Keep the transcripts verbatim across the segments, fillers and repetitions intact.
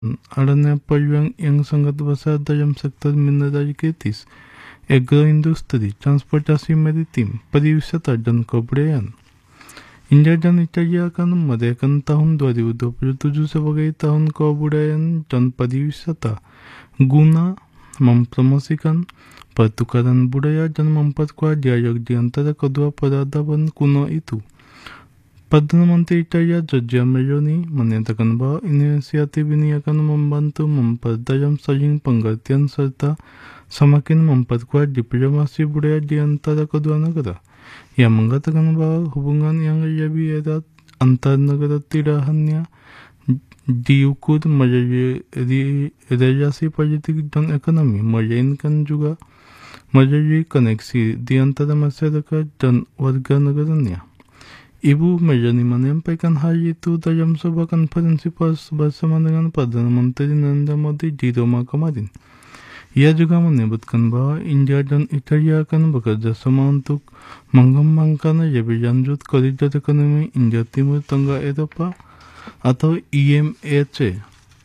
adanya peluang yang sangat besar dalam sektor mineral kritis, agroindustri, transportasi maritim, pariwisata, dan kebudayaan. India dan Italia akan merayakan tahun dua ribu dua puluh tujuh sebagai tahun kebudayaan dan pariwisata guna mempromosikan pertukaran budaya dan memperkuat dialog di antara kedua peradaban kuno itu. Perdana Menteri Italia Giorgia Meloni menyatakan bahwa inisiatif ini akan membantu memperdalam saling pengertian serta semakin memperkuat diplomasi budaya di antara kedua negara. Ia mengatakan bahwa hubungan yang lebih erat antar negara tidak hanya diukur melalui relasi politik dan ekonomi, melainkan juga melalui koneksi di antara masyarakat dan warga negaranya. Ibu Meloni menyampaikan hal itu dalam sebuah konferensi pers bersama dengan Perdana Menteri Narendra Modi di Roma kemarin. Ia juga menyebutkan bahwa India dan Italia akan bekerja sama untuk mengembangkan lebih lanjut koridor ekonomi India Timur Tengah Eropa atau I M E C.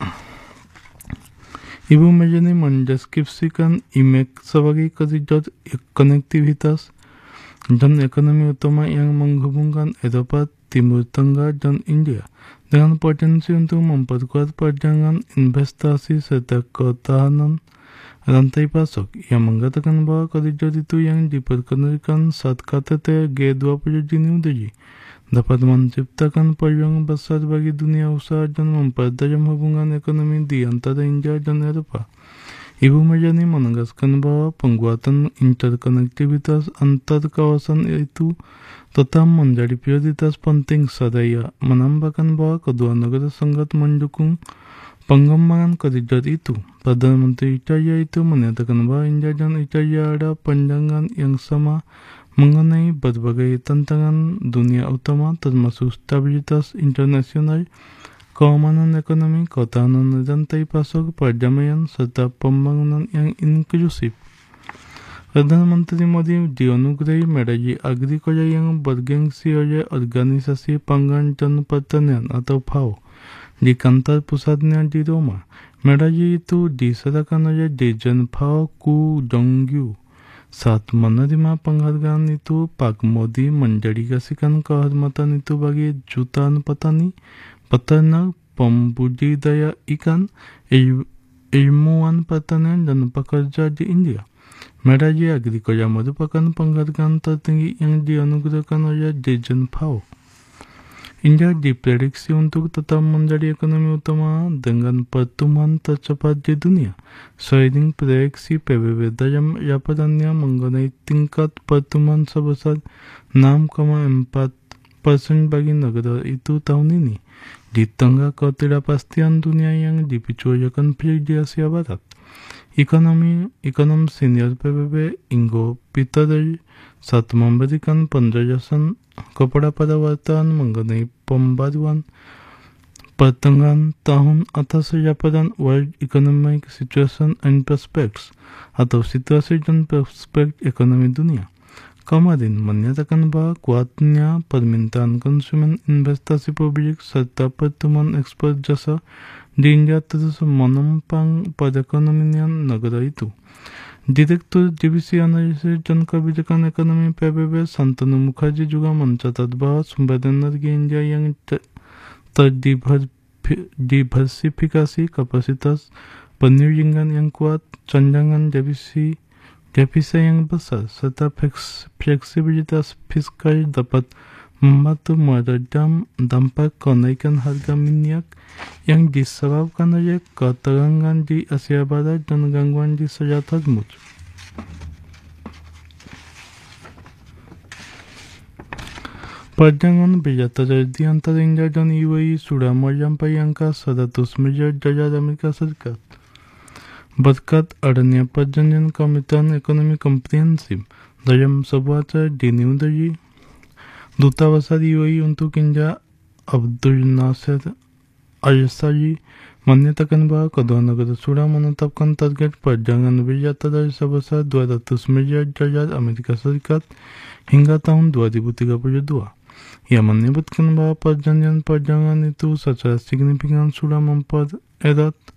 Ibu Meloni mendeskripsikan I M E C sebagai koridor konektivitas dan ekonomi utama yang menghubungkan Eropa, Timur Tengah, dan India dengan potensi untuk memperkuat perdagangan, investasi, serta ketahanan rantai pasok. Ia mengatakan bahwa koridor itu yang diperkenalkan saat K T T G dua puluh di New Delhi dapat menciptakan peluang besar bagi dunia usaha dan memperdalam hubungan ekonomi di antara India dan Eropa. Ibu Meloni menegaskan bahwa penguatan interkonektivitas antar kawasan itu tetap menjadi prioritas penting seraya menambahkan bahwa kedua negara sangat mendukung pengembangan koridor itu. Perdana Menteri Italia itu menyatakan bahwa India dan Italia ada pandangan yang sama mengenai berbagai tantangan dunia utama termasuk stabilitas internasional, keamanan ekonomi, ketahanan rantai pasok, perdamaian, serta pembangunan yang inklusif. Perdana Menteri Modi dianugerahi medali agrikola yang bergengsi oleh Organisasi Pangan dan Pertanian atau F A O di kantor pusatnya di Roma. Medali itu diserahkan oleh Dirjen F A O Ku Dongyu. Saat menerima penghargaan itu, Pak Modi mendedikasikan kehormatan itu bagi jutaan petani, peternak, pembudidaya ikan, il ilmuwan pertanian, dan pekerja di India. Medali Agrikola merupakan penghargaan tertinggi yang dianugerahkan oleh Dirjen F A O. India diprediksi untuk tetap menjadi ekonomi utama dengan pertumbuhan tercepat di dunia. Seiring proyeksi P B B dalam laporannya mengenai tingkat pertumbuhan sebesar enam koma empat persen bagi negara itu tahun ini, di tengah ketidakpastian dunia yang dipicu oleh konflik di Asia Barat. Ekonomi ekonom senior P B B Ingo Piterel saat memberikan penjelasan kepada para wartawan mengenai pembaruan pertengahan tahun atas laporan World Economic Situation and Prospects atau situasi dan prospek ekonomi dunia kemarin menyatakan bahwa kuatnya permintaan konsumen, investasi publik, serta pertumbuhan ekspor jasa di India terus menopang perekonomian negara itu. Direktur Divisi Analisis dan Kebijakan Ekonomi P B B Santanu Mukherjee juga mencatat bahwa sumber energi India yang terdiversifikasi, kapasitas penyulingan yang kuat, cadangan devisi devisa yang besar, serta fleksibilitas fiskal dapat membantu meredam dampak kenaikan harga minyak yang disebabkan oleh ketegangan di Asia Barat dan gangguan di Selat Hormuz. Perdagangan bilateral di antara India dan U A E sudah mencapai angka seratus miliar dolar Amerika Serikat. Berkat adanya perjanjian kemitraan ekonomi komprehensif dalam sebuah acara di New Delhi, Duta Besar U A E untuk India Abdul Nasser Al-Sali menyatakan bahwa kedua negara sudah menetapkan target perdagangan bilateral sebesar dua ratus miliar dolar Amerika Serikat hingga tahun dua ribu tiga puluh dua. Ia menyebutkan bahwa perjanjian perdagangan itu secara signifikan sudah edot